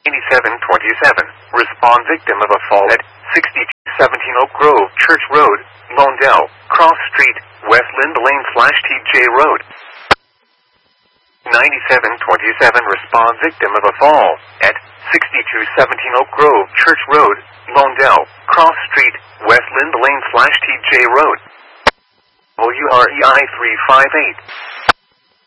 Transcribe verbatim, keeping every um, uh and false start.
ninety-seven twenty-seven, respond victim of a fall at sixty-two seventeen Oak Grove Church Road, Lawndale, Cross Street, West Lind Lane slash T J Road. ninety-seven twenty-seven, respond victim of a fall at sixty-two seventeen Oak Grove Church Road, Lawndale, Cross Street, West Lind Lane slash T J Road. O U R E I three five eight.